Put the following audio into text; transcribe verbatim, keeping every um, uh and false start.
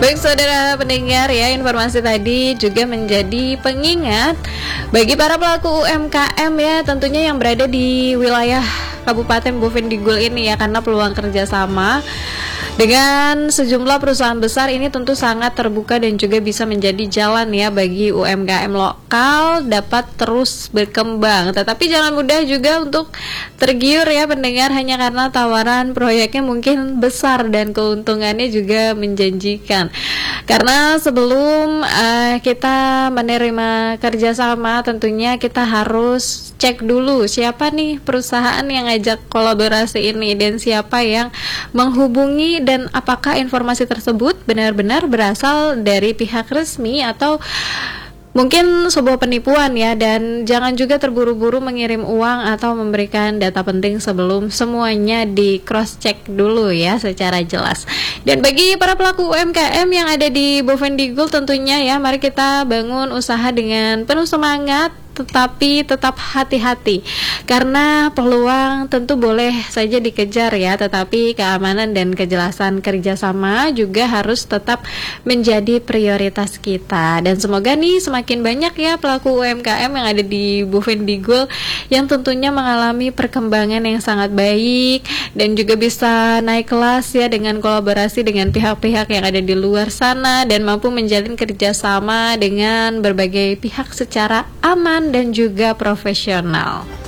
Baik saudara pendengar ya, informasi tadi juga menjadi pengingat bagi para pelaku U M K M ya, tentunya yang berada di wilayah Kabupaten Bovendigul ini ya, karena peluang kerjasama dengan sejumlah perusahaan besar ini tentu sangat terbuka dan juga bisa menjadi jalan ya bagi U M K M lokal dapat terus berkembang. Tetapi jangan mudah juga untuk tergiur ya pendengar, hanya karena tawaran proyeknya mungkin besar dan keuntungannya juga menjanjikan. Karena sebelum uh, kita menerima kerjasama, tentunya kita harus cek dulu siapa nih perusahaan yang ngajak kolaborasi ini dan siapa yang menghubungi, dan apakah informasi tersebut benar-benar berasal dari pihak resmi atau mungkin sebuah penipuan ya. Dan jangan juga terburu-buru mengirim uang atau memberikan data penting sebelum semuanya di cross check dulu ya secara jelas. Dan bagi para pelaku U M K M yang ada di Bovendigul tentunya ya, mari kita bangun usaha dengan penuh semangat, tetapi tetap hati-hati, karena peluang tentu boleh saja dikejar ya, tetapi keamanan dan kejelasan kerjasama juga harus tetap menjadi prioritas kita. Dan semoga nih semakin banyak ya pelaku U M K M yang ada di Bovendigul yang tentunya mengalami perkembangan yang sangat baik dan juga bisa naik kelas ya dengan kolaborasi dengan pihak-pihak yang ada di luar sana dan mampu menjalin kerjasama dengan berbagai pihak secara aman dan juga profesional.